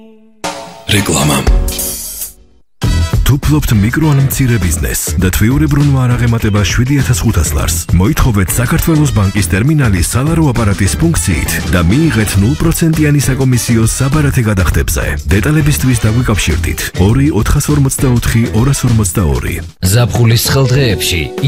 რეკლამა თუ ფლობთ მიკრო ან მცირე ბიზნესს და თვიურებრუნვა არ აღემატება 7500 ლარს, მოითხოვეთ საქართველოს ბანკის ტერმინალის სალარო აპარატის ფუნქციით და მიიღეთ 0%-იანი საკომისიო საბარათე გადახდებზე. დეტალებისთვის დაგვიკავშირდით 2 444 242. ზაფხულის ხელდღეებში